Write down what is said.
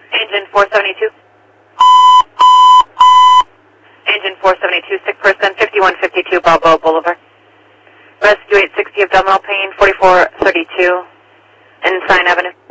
Engine 472. Engine 472, sick person, 5152 Balboa Boulevard. Residue 860 abdominal pain, 4432, Ensign Avenue.